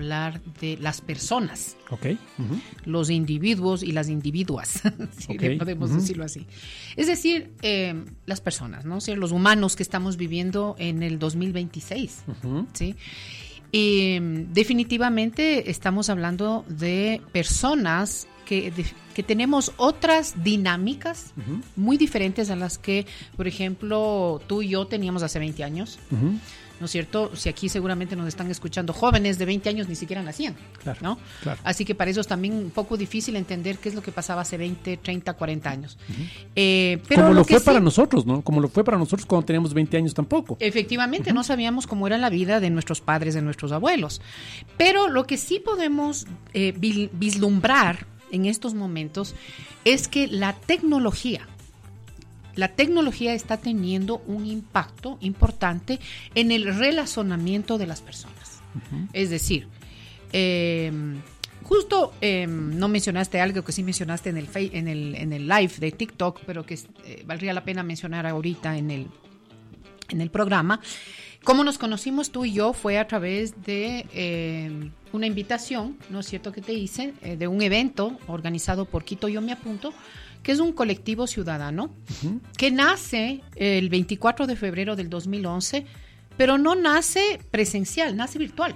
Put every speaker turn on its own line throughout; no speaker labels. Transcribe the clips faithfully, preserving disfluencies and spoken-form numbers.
hablar de las personas,
okay. uh-huh.
los individuos y las individuas, si
okay.
podemos
uh-huh.
decirlo así. Es decir, eh, las personas, ¿no? O sea, los humanos que estamos viviendo en el dos mil veintiséis, uh-huh. ¿sí? Y definitivamente estamos hablando de personas que, de, que tenemos otras dinámicas uh-huh. muy diferentes a las que, por ejemplo, tú y yo teníamos hace veinte años. Uh-huh. ¿No es cierto? Si aquí seguramente nos están escuchando jóvenes de veinte años ni siquiera nacían,
claro,
¿no?
Claro.
Así que para eso es también un poco difícil entender qué es lo que pasaba hace veinte, treinta, cuarenta años. Uh-huh. Eh, pero
Como lo,
lo
fue
sí,
para nosotros, ¿no? Como lo fue para nosotros cuando teníamos veinte años tampoco.
Efectivamente, uh-huh. no sabíamos cómo era la vida de nuestros padres, de nuestros abuelos. Pero lo que sí podemos eh, vislumbrar en estos momentos es que la tecnología, La tecnología está teniendo un impacto importante en el relacionamiento de las personas. Uh-huh. Es decir, eh, justo eh, no mencionaste algo que sí mencionaste en el, en el, en el live de TikTok, pero que eh, valdría la pena mencionar ahorita en el, en el programa. Cómo nos conocimos tú y yo fue a través de eh, una invitación, ¿no es cierto?, que te hice, eh, de un evento organizado por Quito Yo Me Apunto, que es un colectivo ciudadano uh-huh. que nace el veinticuatro de febrero del dos mil once, pero no nace presencial, nace virtual.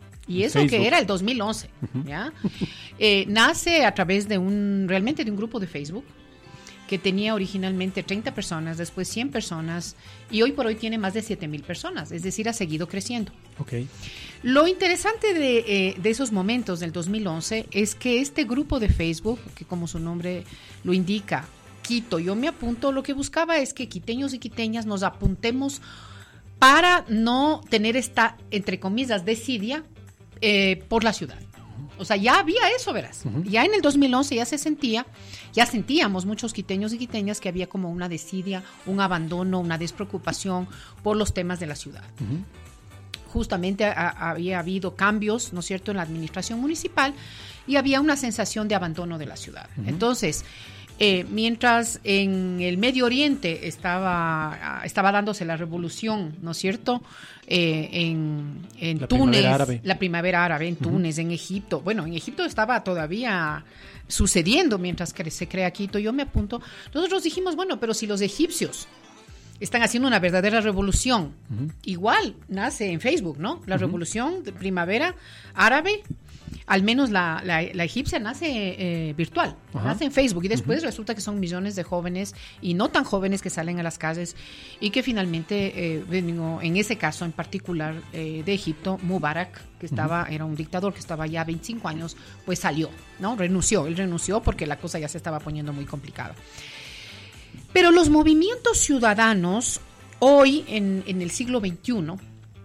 Y eso Facebook. Que era el dos mil once, uh-huh. ¿ya? Eh, nace a través de un, realmente de un grupo de Facebook que tenía originalmente treinta personas, después cien personas, y hoy por hoy tiene más de siete mil personas, es decir, ha seguido creciendo.
Okay.
Lo interesante de, eh, de esos momentos del dos mil once es que este grupo de Facebook, que como su nombre lo indica, Quito Yo Me Apunto, lo que buscaba es que quiteños y quiteñas nos apuntemos para no tener esta, entre comillas, desidia eh, por la ciudad. O sea, ya había eso, verás. Uh-huh. Ya en el dos mil once ya se sentía, ya sentíamos muchos quiteños y quiteñas que había como una desidia, un abandono, una despreocupación por los temas de la ciudad. Uh-huh. Justamente a, había habido cambios, ¿no es cierto?, en la administración municipal y había una sensación de abandono de la ciudad. Uh-huh. Entonces, eh, mientras en el Medio Oriente estaba, estaba dándose la revolución, ¿no es cierto?, eh, en, en
la
Túnez,
primavera árabe.
la primavera árabe en Túnez, uh-huh. en Egipto. Bueno, en Egipto estaba todavía sucediendo mientras que se crea Quito Yo Me Apunto. Nosotros dijimos, bueno, pero si los egipcios están haciendo una verdadera revolución, uh-huh. igual nace en Facebook, ¿no? La uh-huh. revolución de primavera árabe, al menos la, la, la egipcia nace eh, virtual, uh-huh. nace en Facebook, y después uh-huh. resulta que son millones de jóvenes y no tan jóvenes que salen a las calles y que finalmente, eh, en ese caso en particular eh, de Egipto, Mubarak, que estaba, uh-huh. era un dictador que estaba ya veinticinco años, pues salió, ¿no? Renunció, él renunció porque la cosa ya se estaba poniendo muy complicada. Pero los movimientos ciudadanos hoy en, en el siglo veintiuno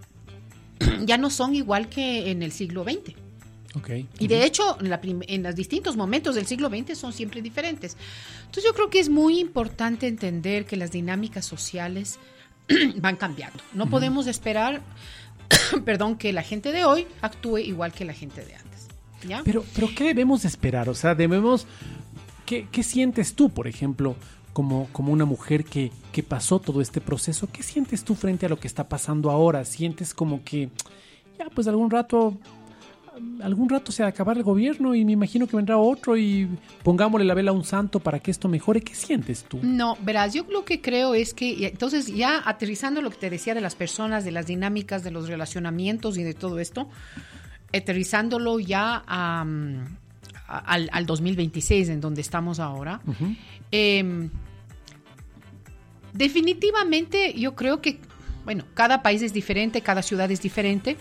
ya no son igual que en el siglo veinte.
Okay.
Y de hecho, en, la prim- en los distintos momentos del siglo veinte son siempre diferentes. Entonces yo creo que es muy importante entender que las dinámicas sociales van cambiando. No uh-huh. podemos esperar, perdón, que la gente de hoy actúe igual que la gente de antes. ¿Ya?
Pero, pero ¿qué debemos esperar? O sea, debemos... ¿Qué, qué sientes tú, por ejemplo, como, como una mujer que, que pasó todo este proceso? ¿Qué sientes tú frente a lo que está pasando ahora? ¿Sientes como que, ya, pues algún rato... algún rato se va a acabar el gobierno y me imagino que vendrá otro y pongámosle la vela a un santo para que esto mejore? ¿Qué sientes tú?
No, verás, yo lo que creo es que, entonces ya aterrizando lo que te decía de las personas, de las dinámicas, de los relacionamientos y de todo esto, aterrizándolo ya a, a, al, al dos mil veintiséis, en donde estamos ahora, uh-huh. eh, definitivamente yo creo que, bueno, cada país es diferente, cada ciudad es diferente.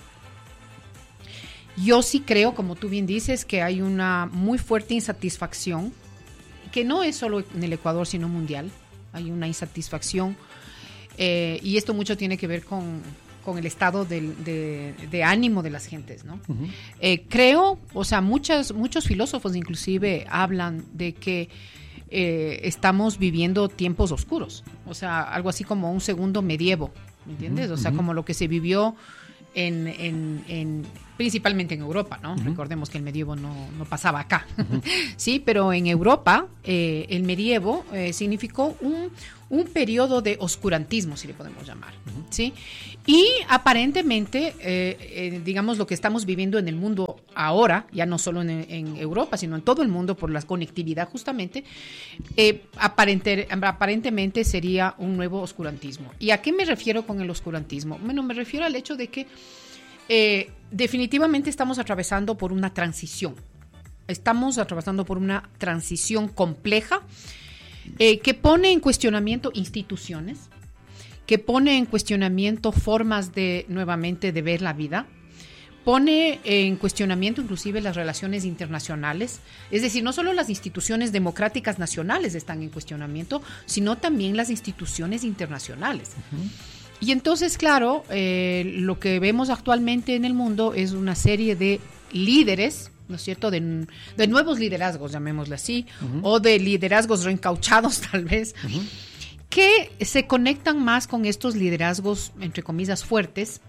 Yo sí creo, como tú bien dices, que hay una muy fuerte insatisfacción, que no es solo en el Ecuador, sino mundial. Hay una insatisfacción eh, y esto mucho tiene que ver con, con el estado de, de, de ánimo de las gentes, ¿no? Uh-huh. Eh, creo, o sea, muchas, muchos filósofos inclusive hablan de que eh, estamos viviendo tiempos oscuros, o sea, algo así como un segundo medievo, ¿entiendes? Uh-huh. O sea, como lo que se vivió en, en, en principalmente en Europa, ¿no? Uh-huh. Recordemos que el medievo no, no pasaba acá, uh-huh. Sí, pero en Europa eh, el medievo eh, significó un, un periodo de oscurantismo, si le podemos llamar, uh-huh. ¿Sí? Y aparentemente, eh, eh, digamos, lo que estamos viviendo en el mundo ahora, ya no solo en, en Europa, sino en todo el mundo por la conectividad justamente, eh, aparente, aparentemente sería un nuevo oscurantismo. ¿Y a qué me refiero con el oscurantismo? Bueno, me refiero al hecho de que Eh, definitivamente estamos atravesando por una transición. Estamos atravesando por una transición compleja eh, que pone en cuestionamiento instituciones, que pone en cuestionamiento formas de, nuevamente, de ver la vida, pone en cuestionamiento inclusive las relaciones internacionales. Es decir, no solo las instituciones democráticas nacionales están en cuestionamiento, sino también las instituciones internacionales. Uh-huh. Y entonces, claro, eh, lo que vemos actualmente en el mundo es una serie de líderes, ¿no es cierto?, de, de nuevos liderazgos, llamémosle así, uh-huh. o de liderazgos reencauchados tal vez, uh-huh. que se conectan más con estos liderazgos, entre comillas, fuertes,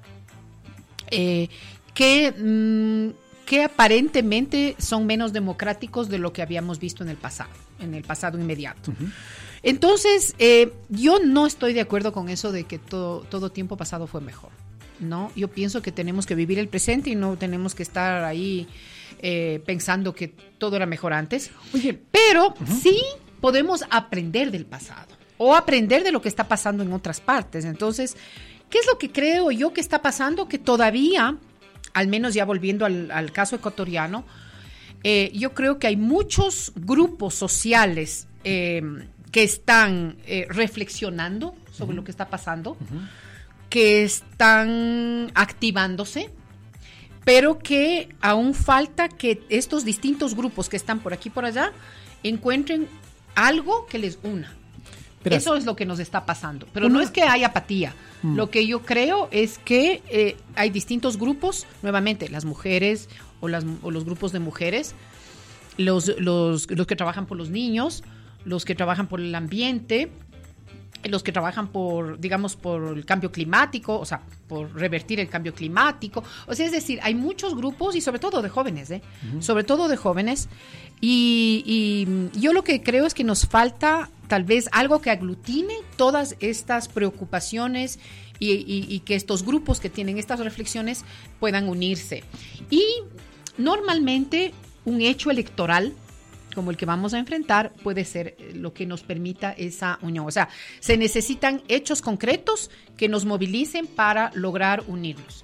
eh, que, mmm, que aparentemente son menos democráticos de lo que habíamos visto en el pasado, en el pasado inmediato. Uh-huh. Entonces, eh, yo no estoy de acuerdo con eso de que todo, todo tiempo pasado fue mejor, ¿no? Yo pienso que tenemos que vivir el presente y no tenemos que estar ahí eh, pensando que todo era mejor antes. Oye, pero uh-huh. sí podemos aprender del pasado o aprender de lo que está pasando en otras partes. Entonces, ¿qué es lo que creo yo que está pasando? Que todavía, al menos ya volviendo al, al caso ecuatoriano, eh, yo creo que hay muchos grupos sociales eh, que están eh, reflexionando sobre uh-huh. lo que está pasando, uh-huh. que están activándose, pero que aún falta que estos distintos grupos que están por aquí y por allá encuentren algo que les una. Pero eso es lo que nos está pasando. Pero una... no es que haya apatía. Mm. Lo que yo creo es que eh, hay distintos grupos, nuevamente, las mujeres o, las, o los grupos de mujeres, los, los, los que trabajan por los niños, los que trabajan por el ambiente, los que trabajan por, digamos, por el cambio climático, o sea, por revertir el cambio climático. O sea, es decir, hay muchos grupos y sobre todo de jóvenes, ¿eh? Uh-huh. Sobre todo de jóvenes. Y, y yo lo que creo es que nos falta tal vez algo que aglutine todas estas preocupaciones y, y, y que estos grupos que tienen estas reflexiones puedan unirse. Y normalmente un hecho electoral como el que vamos a enfrentar puede ser lo que nos permita esa unión. O sea, se necesitan hechos concretos que nos movilicen para lograr unirnos.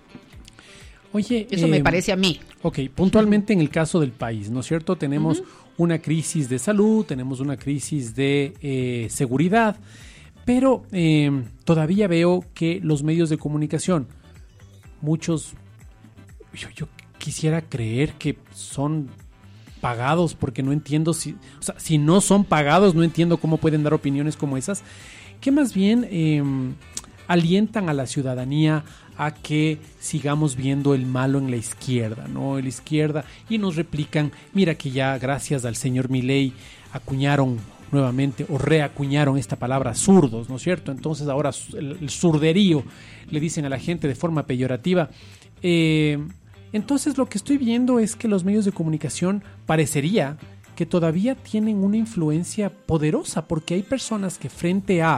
Oye,
eso eh, me parece a mí.
Ok, puntualmente en el caso del país, ¿no es cierto? Tenemos uh-huh. una crisis de salud, tenemos una crisis de eh, seguridad, pero eh, todavía veo que los medios de comunicación, muchos, yo, yo quisiera creer que son pagados, porque no entiendo si, o sea, si no son pagados, no entiendo cómo pueden dar opiniones como esas, que más bien eh, alientan a la ciudadanía a que sigamos viendo el malo en la izquierda, ¿no? En la izquierda, y nos replican, mira que ya gracias al señor Milei acuñaron nuevamente o reacuñaron esta palabra zurdos, ¿no es cierto? Entonces ahora el, el zurderío le dicen a la gente de forma peyorativa. Eh, entonces lo que estoy viendo es que los medios de comunicación parecería que todavía tienen una influencia poderosa, porque hay personas que frente a,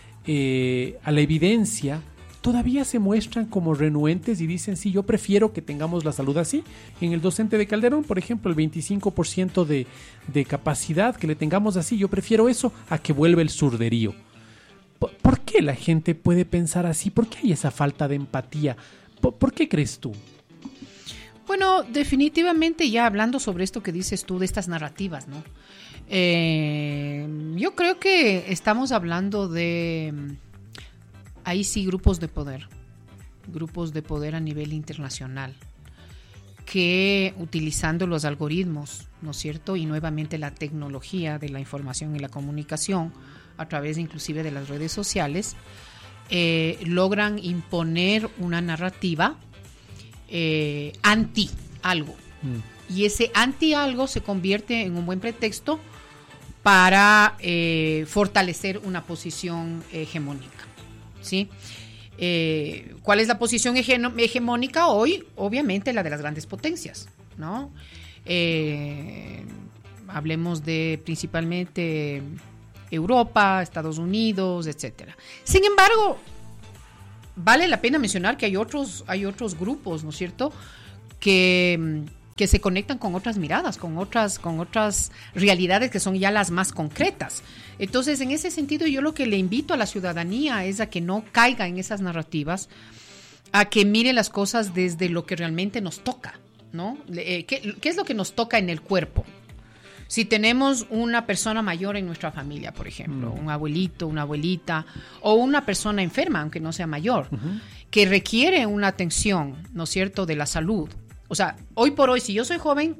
eh, a la evidencia todavía se muestran como renuentes y dicen, sí, yo prefiero que tengamos la salud así. En el docente de Calderón, por ejemplo, el veinticinco por ciento de, de capacidad, que le tengamos así, yo prefiero eso a que vuelva el zurderío. ¿Por, ¿Por qué la gente puede pensar así? ¿Por qué hay esa falta de empatía? ¿Por, ¿por qué crees tú?
Bueno, definitivamente ya hablando sobre esto que dices tú, de estas narrativas, ¿no? Eh, yo creo que estamos hablando de, ahí sí, grupos de poder, grupos de poder a nivel internacional, que utilizando los algoritmos, ¿no es cierto? Y nuevamente la tecnología de la información y la comunicación, a través inclusive de las redes sociales, eh, logran imponer una narrativa Eh, anti algo mm. y ese anti algo se convierte en un buen pretexto para eh, fortalecer una posición hegemónica, ¿sí? Eh, ¿Cuál es la posición hege- hegemónica hoy? Obviamente la de las grandes potencias, ¿no? Eh, hablemos de principalmente Europa, Estados Unidos, etcétera. Sin embargo, vale la pena mencionar que hay otros, hay otros grupos, ¿no es cierto?, que, que se conectan con otras miradas, con otras, con otras realidades que son ya las más concretas. Entonces, en ese sentido, yo lo que le invito a la ciudadanía es a que no caiga en esas narrativas, a que mire las cosas desde lo que realmente nos toca, ¿no? Eh, ¿qué, ¿Qué es lo que nos toca en el cuerpo? Si tenemos una persona mayor en nuestra familia, por ejemplo, mm. un abuelito, una abuelita, o una persona enferma, aunque no sea mayor, uh-huh. que requiere una atención, ¿no es cierto?, de la salud. O sea, hoy por hoy, si yo soy joven,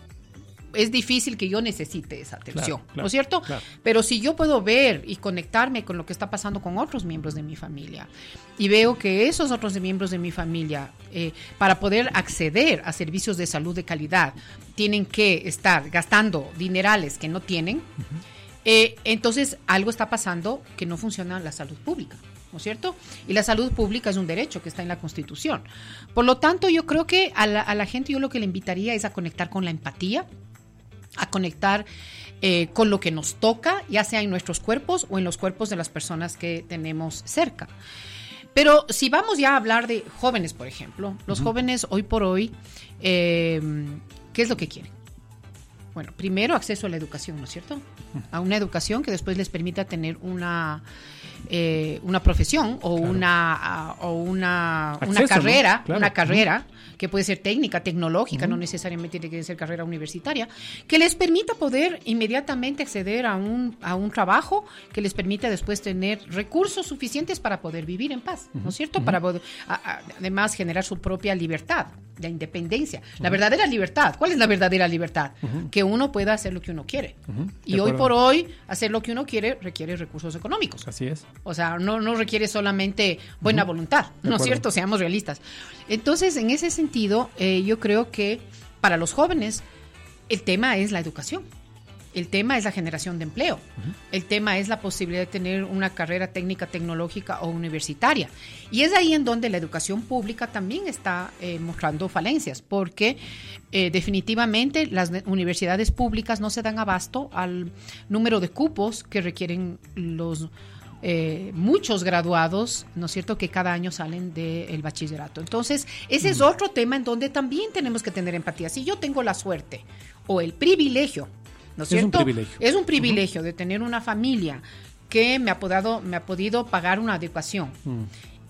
es difícil que yo necesite esa atención, claro, claro, ¿no es cierto? Claro. Pero si yo puedo ver y conectarme con lo que está pasando con otros miembros de mi familia y veo que esos otros miembros de mi familia, eh, para poder acceder a servicios de salud de calidad, tienen que estar gastando dinerales que no tienen, uh-huh. eh, entonces algo está pasando que no funciona la salud pública, ¿no es cierto? Y la salud pública es un derecho que está en la Constitución. Por lo tanto, yo creo que a la, a la gente yo lo que le invitaría es a conectar con la empatía, a conectar eh, con lo que nos toca, ya sea en nuestros cuerpos o en los cuerpos de las personas que tenemos cerca. Pero si vamos ya a hablar de jóvenes, por ejemplo, los uh-huh. jóvenes hoy por hoy, eh, ¿qué es lo que quieren? Bueno, primero acceso a la educación, ¿no es cierto? Uh-huh. A una educación que después les permita tener una... Eh, una profesión o claro. una uh, o una, Acceso, una carrera, ¿no? Claro. una carrera uh-huh. que puede ser técnica, tecnológica, uh-huh. no necesariamente tiene que ser carrera universitaria, que les permita poder inmediatamente acceder a un, a un trabajo que les permita después tener recursos suficientes para poder vivir en paz, uh-huh. ¿no es cierto? Uh-huh. Para poder, a, a, además generar su propia libertad, la independencia, uh-huh. la verdadera libertad. ¿Cuál es la verdadera libertad? Uh-huh. Que uno pueda hacer lo que uno quiere. Uh-huh. Y hoy por hoy, hacer lo que uno quiere requiere recursos económicos.
Así es.
O sea, no, no requiere solamente buena uh-huh. voluntad, ¿no es cierto? Seamos realistas. Entonces, en ese sentido, eh, yo creo que para los jóvenes el tema es la educación. El tema es la generación de empleo. Uh-huh. El tema es la posibilidad de tener una carrera técnica, tecnológica o universitaria. Y es ahí en donde la educación pública también está eh, mostrando falencias, porque eh, definitivamente las universidades públicas no se dan abasto al número de cupos que requieren los eh, muchos graduados, ¿no es cierto?, que cada año salen del bachillerato. Entonces, ese uh-huh. es otro tema en donde también tenemos que tener empatía. Si yo tengo la suerte o el privilegio, ¿no es cierto?
Es un privilegio.
Es un privilegio uh-huh. de tener una familia que me ha, podado, me ha podido pagar una adecuación uh-huh.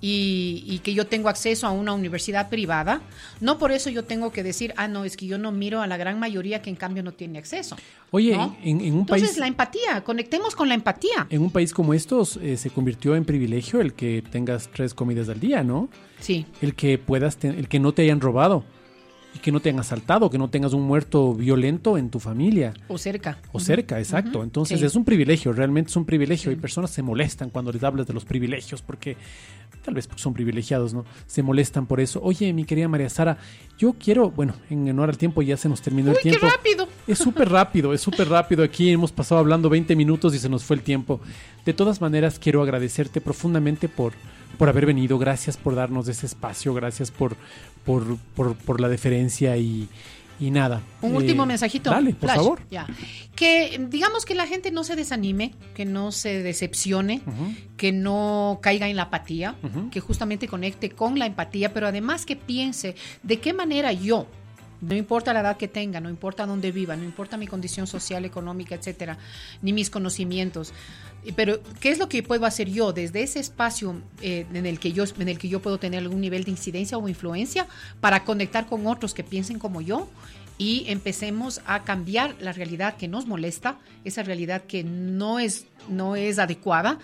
y, y que yo tengo acceso a una universidad privada. No por eso yo tengo que decir, ah, no, es que yo no miro a la gran mayoría que en cambio no tiene acceso.
Oye,
¿no?
en, en un
Entonces,
país...
la empatía, conectemos con la empatía.
En un país como estos eh, se convirtió en privilegio el que tengas tres comidas al día, ¿no?
Sí.
El que puedas, te, el que no te hayan robado. Y que no te hayan asaltado, que no tengas un muerto violento en tu familia.
O cerca.
O cerca, exacto.
Uh-huh.
Entonces
sí.
es un privilegio, realmente es un privilegio.
Sí.
Y personas se molestan cuando les hablas de los privilegios, porque tal vez porque son privilegiados, ¿no? Se molestan por eso. Oye, mi querida María Sara, yo quiero, bueno, en honor al tiempo ya se nos terminó
Uy,
el tiempo.
¡qué rápido!
Es súper rápido, es súper rápido. Aquí hemos pasado hablando veinte minutos y se nos fue el tiempo. De todas maneras, quiero agradecerte profundamente por... por haber venido, gracias por darnos ese espacio, gracias por, por, por, por la deferencia y, y nada.
Un
eh,
último mensajito.
Dale, por
Flash,
favor.
Ya. Que digamos que la gente no se desanime, que no se decepcione, uh-huh. que no caiga en la apatía, uh-huh. que justamente conecte con la empatía, pero además que piense de qué manera yo, no importa la edad que tenga, no importa dónde viva, no importa mi condición social, económica, etcétera, ni mis conocimientos, pero ¿qué es lo que puedo hacer yo desde ese espacio eh, en el que yo en el que yo puedo tener algún nivel de incidencia o influencia para conectar con otros que piensen como yo y empecemos a cambiar la realidad que nos molesta, esa realidad que no es no es adecuada?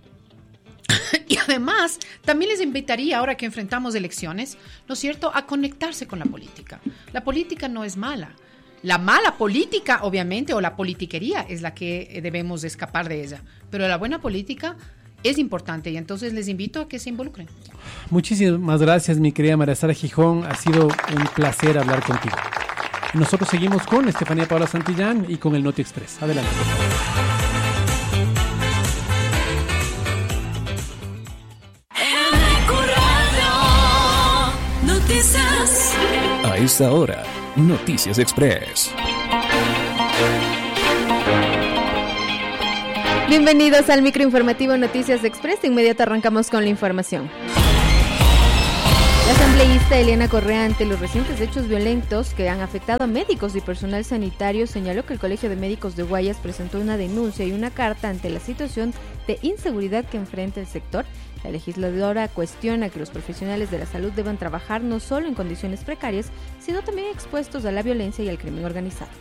Y además, también les invitaría, ahora que enfrentamos elecciones, ¿no es cierto?, a conectarse con la política. La política no es mala. La mala política, obviamente, o la politiquería es la que debemos escapar de ella. Pero la buena política es importante y entonces les invito a que se involucren.
Muchísimas gracias, mi querida María Sara Gijón. Ha sido un placer hablar contigo. Nosotros seguimos con Estefanía Paula Santillán y con el Noti Express. Adelante.
Cool. esta hora, Noticias Express.
Bienvenidos al microinformativo Noticias Express. De inmediato arrancamos con la información. La asambleísta Eliana Correa, ante los recientes hechos violentos que han afectado a médicos y personal sanitario, señaló que el Colegio de Médicos de Guayas presentó una denuncia y una carta ante la situación de inseguridad que enfrenta el sector. La legisladora cuestiona que los profesionales de la salud deban trabajar no solo en condiciones precarias, sino también expuestos a la violencia y al crimen organizado.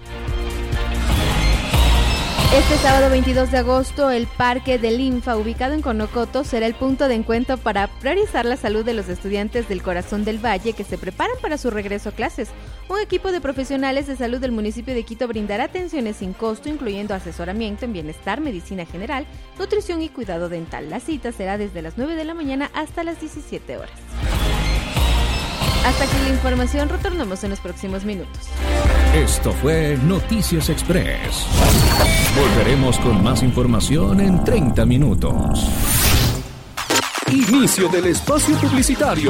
Este sábado veintidós de agosto, el Parque del Linfa, ubicado en Conocoto, será el punto de encuentro para priorizar la salud de los estudiantes del Corazón del Valle que se preparan para su regreso a clases. Un equipo de profesionales de salud del municipio de Quito brindará atenciones sin costo, incluyendo asesoramiento en bienestar, medicina general, nutrición y cuidado dental. La cita será desde las nueve de la mañana hasta las diecisiete horas. Hasta aquí la información, retornamos en los próximos minutos.
Esto fue Noticias Express. Volveremos con más información en treinta minutos. Inicio del espacio publicitario.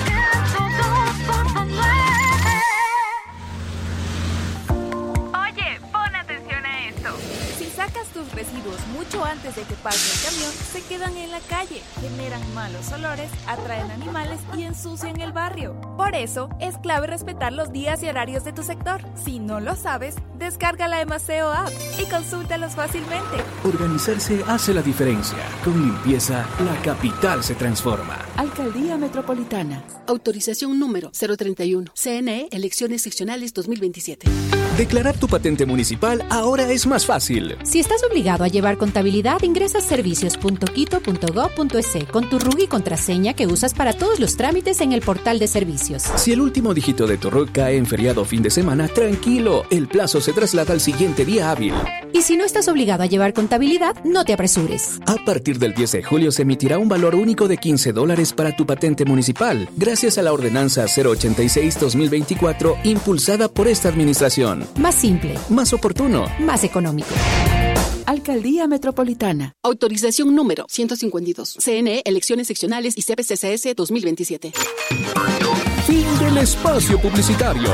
Oye, pon atención a esto. Si sacas tus residuos mucho antes de que pase el camión, se quedan en la calle, generan malos olores, atraen animales y ensucian el barrio. Por eso, es clave respetar los días y horarios de tu sector. Si no lo sabes, descarga la Emaceo App y consúltalos fácilmente.
Organizarse hace la diferencia. Con limpieza, la capital se transforma.
Alcaldía Metropolitana.
Autorización número cero treinta y uno. C N E, Elecciones Seccionales dos mil veintisiete.
Declarar tu patente municipal ahora es más fácil.
Si estás obligado a llevar contabilidad, ingresa a servicios punto quito punto gob punto es con tu R U C y contraseña que usas para todos los trámites en el portal de servicios.
Si el último dígito de tu R U C cae en feriado o fin de semana, tranquilo, el plazo se traslada al siguiente día hábil.
Y si no estás obligado a llevar contabilidad, no te apresures.
A partir del diez de julio se emitirá un valor único de quince dólares para tu patente municipal, gracias a la ordenanza cero ochenta y seis guión dos mil veinticuatro impulsada por esta administración.
Más simple,
más oportuno,
más económico.
Alcaldía Metropolitana.
Autorización número ciento cincuenta y dos. C N E, Elecciones Seccionales y C P C C S dos mil veintisiete.
Fin del espacio publicitario.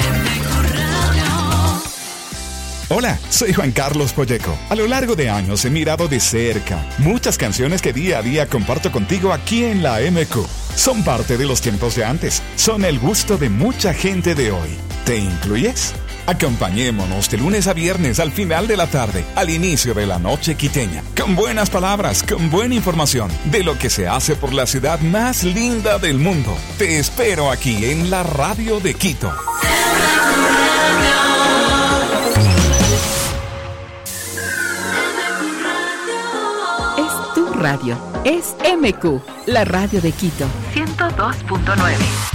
Hola, soy Juan Carlos Polleco. A lo largo de años he mirado de cerca muchas canciones que día a día comparto contigo aquí en la M Q. Son parte de los tiempos de antes. Son el gusto de mucha gente de hoy. ¿Te incluyes? Acompañémonos de lunes a viernes al final de la tarde, al inicio de la noche quiteña, con buenas palabras, con buena información de lo que se hace por la ciudad más linda del mundo. Te espero aquí en la radio de Quito.
Es tu radio. Es M Q, la radio de Quito.
ciento dos punto nueve.